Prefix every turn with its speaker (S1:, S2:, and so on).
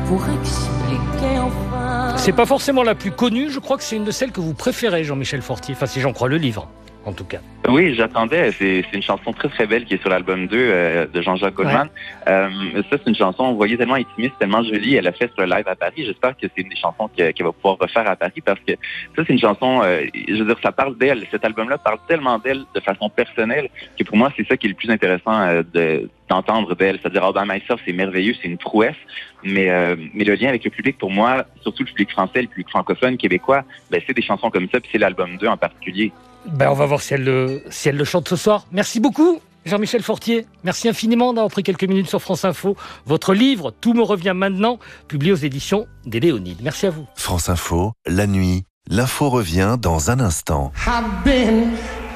S1: pour expliquer enfin.
S2: C'est pas forcément la plus connue, je crois que c'est une de celles que vous préférez, Jean-Michel Fortier. Enfin, si j'en crois le livre, en tout cas.
S3: Oui, j'attendais. C'est une chanson très très belle qui est sur l'album 2 de Jean-Jacques Goldman. Ça, c'est une chanson, vous voyez, tellement intimiste, tellement jolie. Elle a fait sur le live à Paris. J'espère que c'est une des chansons qu'elle va pouvoir refaire à Paris parce que ça, c'est une chanson, je veux dire, ça parle d'elle. Cet album-là parle tellement d'elle de façon personnelle que pour moi, c'est ça qui est le plus intéressant d'entendre d'elle. C'est-à-dire, All By Myself, c'est merveilleux, c'est une prouesse. Mais le lien avec le public, pour moi, surtout le public français, le public francophone, québécois, ben, c'est des chansons comme ça, puis c'est l'album 2 en particulier.
S2: Ben, on va voir si elle le chante ce soir. Merci beaucoup, Jean-Michel Fortier. Merci infiniment d'avoir pris quelques minutes sur France Info. Votre livre, Tout me revient maintenant, publié aux éditions des Léonides. Merci à vous.
S4: France Info, la nuit, l'info revient dans un instant.
S1: I've been